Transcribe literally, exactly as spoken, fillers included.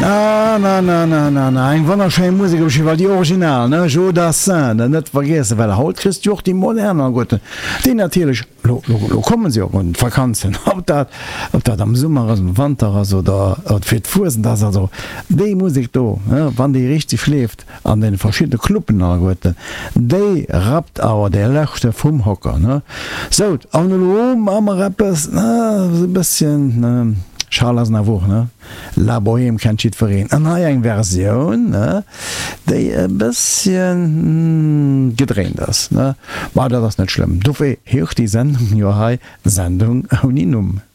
Ah, na, na, na, na, na. Eng wannnnerschein Musik war die Original, ne? Jo Dassin, der net vergese, well haut christ Joch die moderner Gotte. Die natürlich, lo, lo, lo kommen sie auch und Verkanzen. Ob dat, ob dat am Summer as dem Wander as oder fir d'Fusen das also. Déi Musik do, ne? Wann die richtig schläft an den verschiedene Kluppen a Gotte. Déi rappt awer der Lächte vum Hocker, ne? So, an Loom am Rappers, na, so ein bisschen, ne? Charles Navour, ne? La Bohème kennt schiet verreen. An ha eng Version, ne? Déi e bisschen mm, gedreht ass, ne? War dat das net schlimm. Dofir hech die Sendung Jo hai Sendung Uninum.